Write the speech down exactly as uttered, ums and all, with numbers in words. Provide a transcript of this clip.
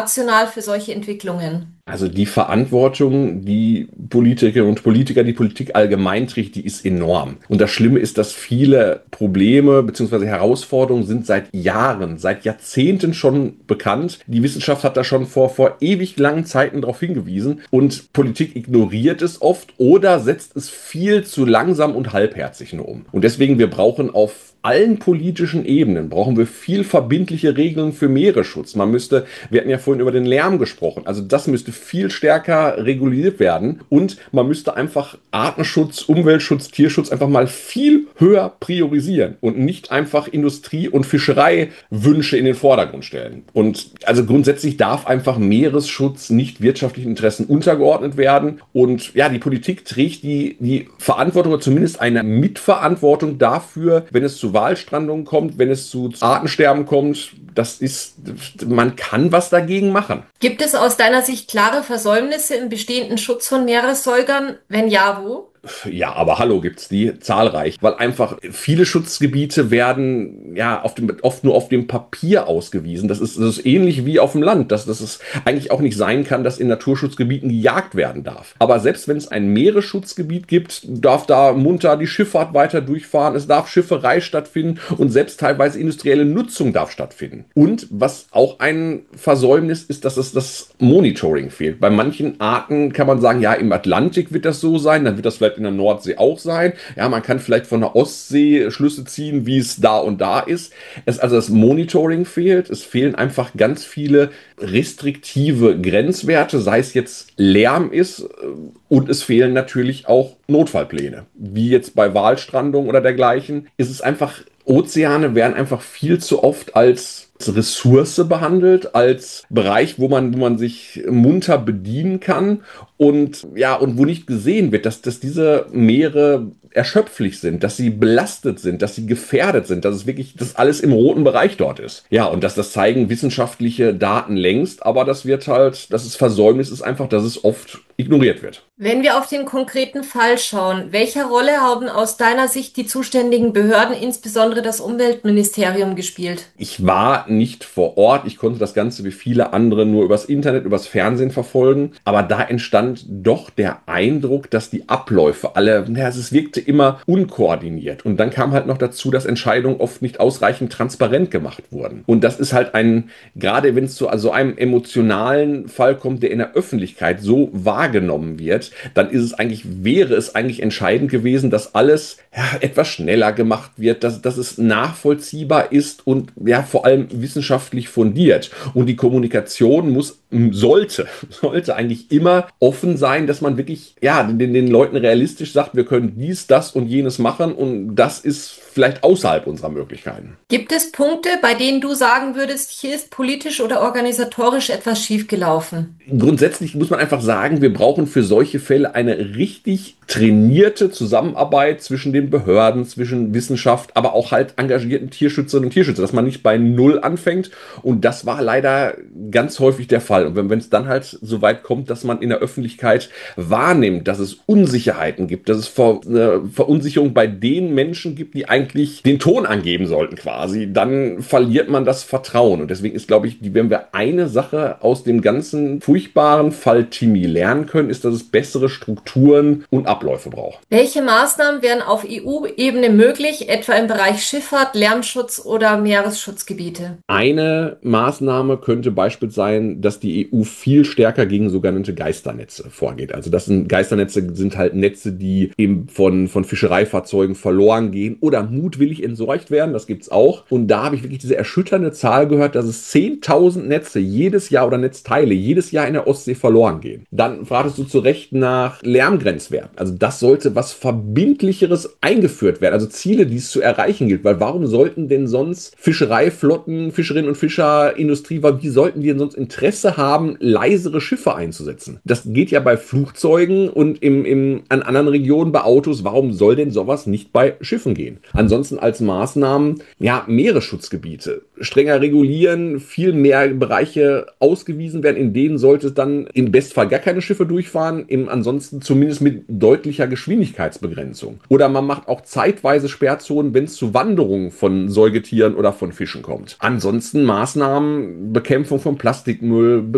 rational für solche Entwicklungen? Also die Verantwortung, die Politikerinnen und Politiker, die Politik allgemein trägt, die ist enorm. Und das Schlimme ist, dass viele Probleme bzw. Herausforderungen sind seit Jahren, seit Jahrzehnten schon bekannt. Die Wissenschaft hat da schon vor, vor ewig langen Zeiten darauf hingewiesen. Und Politik ignoriert es oft oder setzt es viel zu langsam und halbherzig nur um. Und deswegen, wir brauchen auf allen politischen Ebenen brauchen wir viel verbindliche Regeln für Meeresschutz. Man müsste, wir hatten ja vorhin über den Lärm gesprochen, also das müsste viel stärker reguliert werden und man müsste einfach Artenschutz, Umweltschutz, Tierschutz einfach mal viel höher priorisieren und nicht einfach Industrie- und Fischereiwünsche in den Vordergrund stellen. Und also grundsätzlich darf einfach Meeresschutz nicht wirtschaftlichen Interessen untergeordnet werden und ja, die Politik trägt die, die Verantwortung oder zumindest eine Mitverantwortung dafür, wenn es zu Walstrandungen kommt, wenn es zu Artensterben kommt. Das ist, man kann was dagegen machen. Gibt es aus deiner Sicht klare Versäumnisse im bestehenden Schutz von Meeressäugern? Wenn ja, wo? Ja, aber hallo, gibt's die zahlreich, weil einfach viele Schutzgebiete werden ja auf dem, oft nur auf dem Papier ausgewiesen. Das ist, das ist ähnlich wie auf dem Land, dass, dass es eigentlich auch nicht sein kann, dass in Naturschutzgebieten gejagt werden darf. Aber selbst wenn es ein Meeresschutzgebiet gibt, darf da munter die Schifffahrt weiter durchfahren, es darf Schifferei stattfinden und selbst teilweise industrielle Nutzung darf stattfinden. Und was auch ein Versäumnis ist, dass es das Monitoring fehlt. Bei manchen Arten kann man sagen, ja, im Atlantik wird das so sein, dann wird das vielleicht in der Nordsee auch sein. Ja, man kann vielleicht von der Ostsee Schlüsse ziehen, wie es da und da ist. Es, also das Monitoring fehlt. Es fehlen einfach ganz viele restriktive Grenzwerte, sei es jetzt Lärm ist, und es fehlen natürlich auch Notfallpläne. Wie jetzt bei Walstrandung oder dergleichen ist es einfach, Ozeane werden einfach viel zu oft als Ressource behandelt, als Bereich, wo man, wo man sich munter bedienen kann und ja, und wo nicht gesehen wird, dass, dass diese Meere erschöpflich sind, dass sie belastet sind, dass sie gefährdet sind, dass es wirklich, dass alles im roten Bereich dort ist. Ja, und dass das zeigen wissenschaftliche Daten längst, aber das wird halt, dass es Versäumnis ist einfach, dass es oft ignoriert wird. Wenn wir auf den konkreten Fall schauen, welche Rolle haben aus deiner Sicht die zuständigen Behörden, insbesondere das Umweltministerium, gespielt? Ich war nicht vor Ort, ich konnte das Ganze wie viele andere nur übers Internet, übers Fernsehen verfolgen, aber da entstand doch der Eindruck, dass die Abläufe alle, ja, es wirkte immer unkoordiniert und dann kam halt noch dazu, dass Entscheidungen oft nicht ausreichend transparent gemacht wurden. Und das ist halt ein, gerade wenn es zu also einem emotionalen Fall kommt, der in der Öffentlichkeit so wahrgenommen wird, dann ist es eigentlich, wäre es eigentlich entscheidend gewesen, dass alles ja, etwas schneller gemacht wird, dass, dass es nachvollziehbar ist und ja vor allem wissenschaftlich fundiert. Und die Kommunikation muss, sollte, sollte eigentlich immer offen sein, dass man wirklich ja den, den Leuten realistisch sagt, wir können dies, das und jenes machen und das ist vielleicht außerhalb unserer Möglichkeiten. Gibt es Punkte, bei denen du sagen würdest, hier ist politisch oder organisatorisch etwas schiefgelaufen? Grundsätzlich muss man einfach sagen, wir brauchen für solche Fälle eine richtig trainierte Zusammenarbeit zwischen den Behörden, zwischen Wissenschaft, aber auch halt engagierten Tierschützerinnen und Tierschützer, dass man nicht bei Null anfängt. Und das war leider ganz häufig der Fall. Und wenn es dann halt so weit kommt, dass man in der Öffentlichkeit wahrnimmt, dass es Unsicherheiten gibt, dass es Ver, eine Verunsicherung bei den Menschen gibt, die eigentlich den Ton angeben sollten quasi, dann verliert man das Vertrauen. Und deswegen ist, glaube ich, die, wenn wir eine Sache aus dem ganzen furchtbaren Fall Timmy lernen können, ist, dass es bessere Strukturen und Abläufe braucht. Welche Maßnahmen wären auf E U-Ebene möglich, etwa im Bereich Schifffahrt, Lärmschutz oder Meeresschutzgebiete? Eine Maßnahme könnte beispielsweise sein, dass die E U viel stärker gegen sogenannte Geisternetze vorgeht. Also das sind Geisternetze sind halt Netze, die eben von, von Fischereifahrzeugen verloren gehen oder mutwillig entsorgt werden. Das gibt es auch. Und da habe ich wirklich diese erschütternde Zahl gehört, dass es zehntausend Netze jedes Jahr oder Netzteile jedes Jahr in der Ostsee verloren gehen. Dann fragtest du zu Recht nach Lärmgrenzwerten. Also das sollte was Verbindlicheres eingeführt werden. Also Ziele, die es zu erreichen gilt. Weil warum sollten denn sonst Fischereiflotten, Fischerinnen und Fischer, Industrie, wie sollten die denn sonst Interesse haben, leisere Schiffe einzusetzen? Das geht ja bei Flugzeugen und im, im, an anderen Regionen bei Autos. Warum soll denn sowas nicht bei Schiffen gehen? Ansonsten als Maßnahmen, ja, Meeresschutzgebiete strenger regulieren, viel mehr Bereiche ausgewiesen werden, in denen sollte es dann im Bestfall gar keine Schiffe durchfahren, im ansonsten zumindest mit deutlicher Geschwindigkeitsbegrenzung. Oder man macht auch zeitweise Sperrzonen, wenn es zu Wanderungen von Säugetieren oder von Fischen kommt. Ansonsten Maßnahmen, Bekämpfung von Plastikmüll,